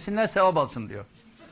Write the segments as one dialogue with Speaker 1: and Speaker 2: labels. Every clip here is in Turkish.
Speaker 1: yesinler, sevap alsın diyor.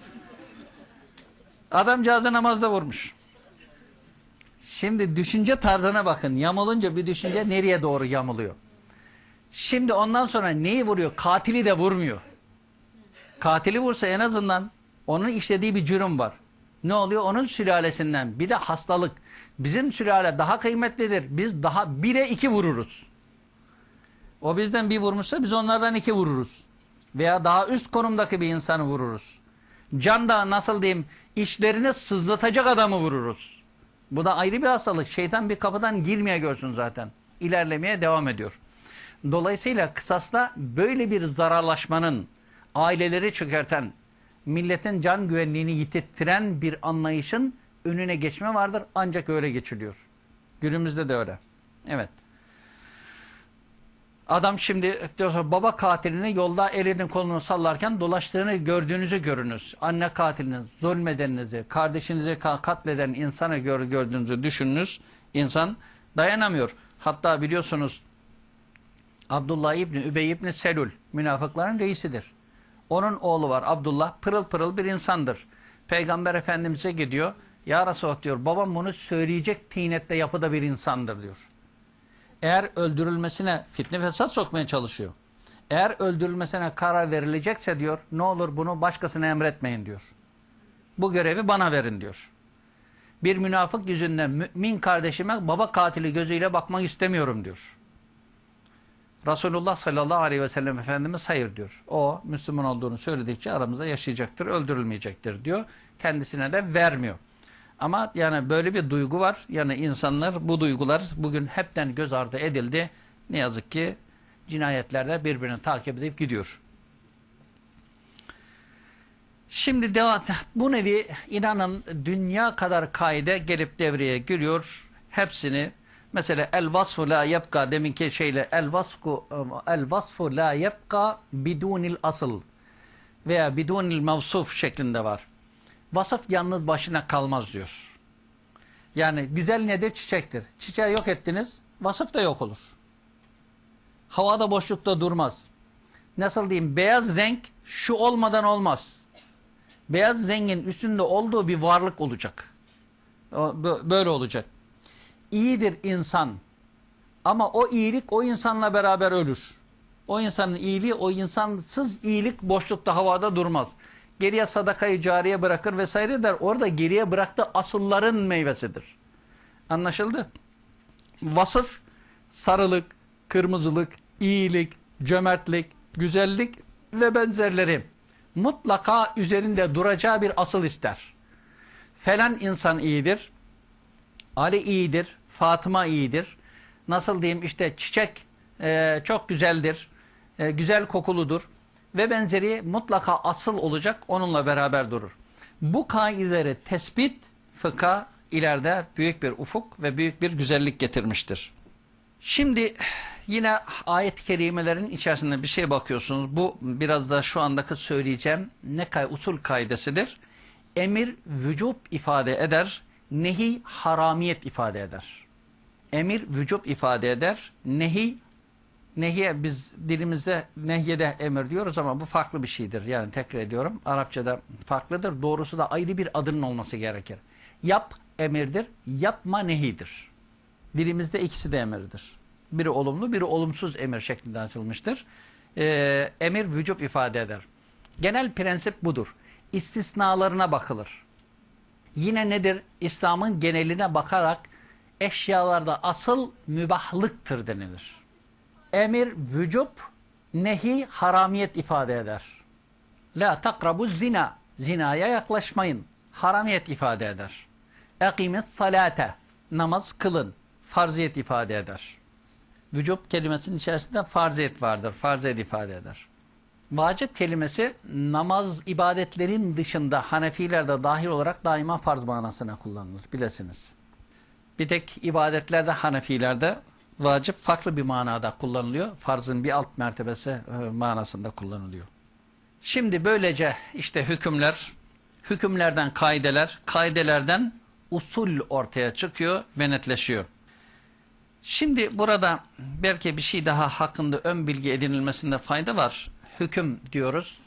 Speaker 1: Adamcağızı namazda vurmuş. Şimdi düşünce tarzına bakın. Yamulunca bir düşünce nereye doğru yamuluyor? Şimdi ondan sonra neyi vuruyor? Katili de vurmuyor. Katili vursa en azından onun işlediği bir cürüm var. Ne oluyor? Onun sülalesinden bir de hastalık. Bizim sülale daha kıymetlidir. Biz daha 1'e 2 vururuz. O bizden bir vurmuşsa biz onlardan 2 vururuz. Veya daha üst konumdaki bir insanı vururuz. Can da nasıl diyeyim işlerini sızlatacak adamı vururuz. Bu da ayrı bir hastalık. Şeytan bir kapıdan girmeye görsün zaten. İlerlemeye devam ediyor. Dolayısıyla kısasla böyle bir zararlaşmanın, aileleri çökerten, milletin can güvenliğini yitirttiren bir anlayışın önüne geçme vardır. Ancak öyle geçiliyor. Günümüzde de öyle. Evet. Adam şimdi diyor, baba katilini yolda elinin kolunu sallarken dolaştığını gördüğünüzü görünüz. Anne katilini, zulmedeninizi, kardeşinizi katleden insanı gördüğünüzü düşününüz. İnsan dayanamıyor. Hatta biliyorsunuz Abdullah İbni Übey İbni Selül münafıkların reisidir. Onun oğlu var Abdullah, pırıl pırıl bir insandır. Peygamber Efendimiz'e gidiyor. Ya Resulallah diyor, babam bunu söyleyecek tinette yapıda bir insandır diyor. Eğer öldürülmesine fitne fesat sokmaya çalışıyor. Eğer öldürülmesine karar verilecekse diyor, ne olur bunu başkasına emretmeyin diyor. Bu görevi bana verin diyor. Bir münafık yüzünden mümin kardeşime baba katili gözüyle bakmak istemiyorum diyor. Resulullah sallallahu aleyhi ve sellem Efendimiz hayır diyor. O Müslüman olduğunu söyledikçe aramızda yaşayacaktır, öldürülmeyecektir diyor. Kendisine de vermiyor. Ama yani böyle bir duygu var. Yani insanlar bu duygular bugün hepten göz ardı edildi. Ne yazık ki cinayetlerde birbirini takip edip gidiyor. Şimdi bu nevi inanın dünya kadar kaide gelip devreye giriyor. Hepsini mesela el vasfu la yebka deminki şeyle el vasfu la yebka bidunil asıl veya bidunil mevsuf şeklinde var. Vasıf yalnız başına kalmaz diyor. Yani güzel nedir? Çiçektir. Çiçeği yok ettiniz, vasıf da yok olur. Havada boşlukta durmaz. Nasıl diyeyim? Beyaz renk şu olmadan olmaz. Beyaz rengin üstünde olduğu bir varlık olacak. Böyle olacak. İyidir insan. Ama o iyilik o insanla beraber ölür. O insanın iyiliği, o insansız iyilik boşlukta havada durmaz. Geriye sadakayı cariye bırakır vesaire der. Orada geriye bıraktığı asılların meyvesidir. Anlaşıldı? Vasıf, sarılık, kırmızılık, iyilik, cömertlik, güzellik ve benzerleri mutlaka üzerinde duracağı bir asıl ister. Falan insan iyidir, Ali iyidir, Fatıma iyidir. Nasıl diyeyim işte çiçek çok güzeldir, güzel kokuludur ve benzeri mutlaka asıl olacak, onunla beraber durur. Bu kaideleri tespit fıkha ileride büyük bir ufuk ve büyük bir güzellik getirmiştir. Şimdi yine ayet-i kerimelerin içerisinde bir şey bakıyorsunuz. Bu biraz da şu andaki söyleyeceğim usul kaidesidir. Emir vücub ifade eder, nehi haramiyet ifade eder. Emir vücub ifade eder, nehiye biz dilimizde nehyede emir diyoruz ama bu farklı bir şeydir. Yani tekrar ediyorum, Arapçada farklıdır. Doğrusu da ayrı bir adının olması gerekir. Yap emirdir, yapma nehidir. Dilimizde ikisi de emirdir. Biri olumlu, biri olumsuz emir şeklinde açılmıştır. Emir vücub ifade eder. Genel prensip budur. İstisnalarına bakılır. Yine nedir? İslam'ın geneline bakarak eşyalarda asıl mübahlıktır denilir. Emir vücub, nehi haramiyet ifade eder. La takrabu zina, zinaya yaklaşmayın. Haramiyet ifade eder. Ekimet salate, namaz kılın. Farziyet ifade eder. Vücub kelimesinin içerisinde farziyet vardır. Farziyet ifade eder. Vacip kelimesi namaz ibadetlerin dışında Hanefilerde dahil olarak daima farz manasına kullanılır. Bilesiniz. Bir tek ibadetlerde Hanefilerde vacip farklı bir manada kullanılıyor. Farzın bir alt mertebesi manasında kullanılıyor. Şimdi böylece işte hükümler, hükümlerden kaideler, kaidelerden usul ortaya çıkıyor ve netleşiyor. Şimdi burada belki bir şey daha hakkında ön bilgi edinilmesinde fayda var. Hüküm diyoruz.